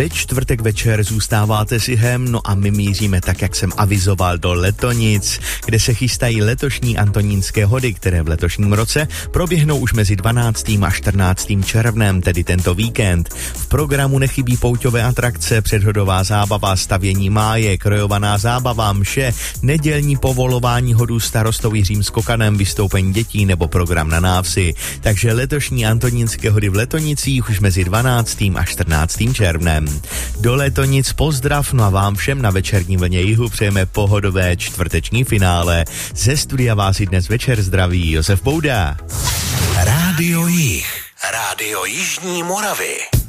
Ve čtvrtek večer zůstáváte s Jihem, no a my míříme tak, jak jsem avizoval, do Letonic, kde se chystají letošní antonínské hody, které v letošním roce proběhnou už mezi 12. a 14. červnem, tedy tento víkend. V programu nechybí pouťové atrakce, předhodová zábava, stavění máje, krojovaná zábava, mše, nedělní povolování hodů starostou Jiřím Skokanem, vystoupení dětí nebo program na návsi. Takže letošní antonínské hody v Letonicích už mezi 12. a 14. červnem. Do Letonic pozdrav, no a vám všem na večerní vlně Jihu přejeme pohodové čtvrteční finále. Ze studia vás i dnes večer zdraví Josef Bouda. Rádio Jih, Rádio Jižní Moravy.